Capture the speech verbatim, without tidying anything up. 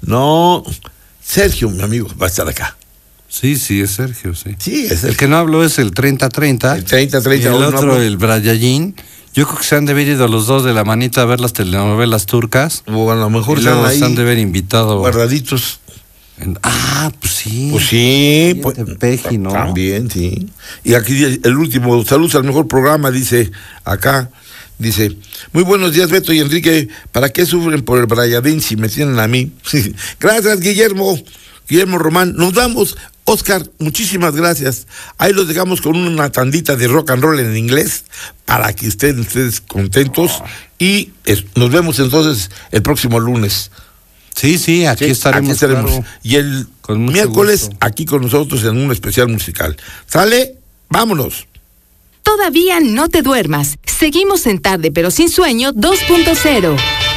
No, Sergio, mi amigo, va a estar acá. Sí, sí, es Sergio, sí. Sí, es el que no habló es el treinta treinta. El treinta treinta. Y el no, otro, no, el Brayallín. Yo creo que se han de haber ido los dos de la manita a ver las telenovelas turcas. O a lo mejor y luego ahí se han de haber invitado. Guardaditos. En, ah, pues sí. Pues sí. Pues, Tepeji, ¿no? También, sí. Y aquí el último, saludos al mejor programa, dice acá. Dice, muy buenos días, Beto y Enrique. ¿Para qué sufren por el Brayadín si me tienen a mí? Gracias, Guillermo. Guillermo Román. Nos vamos. Oscar, muchísimas gracias. Ahí los dejamos con una tandita de rock and roll en inglés para que estén ustedes contentos. Y es, nos vemos entonces el próximo lunes. Sí, sí, aquí sí, estaremos. Aquí estaremos. Claro, y el miércoles gusto. Aquí con nosotros en un especial musical. ¿Sale? Vámonos. Todavía no te duermas. Seguimos en Tarde pero sin sueño dos punto cero.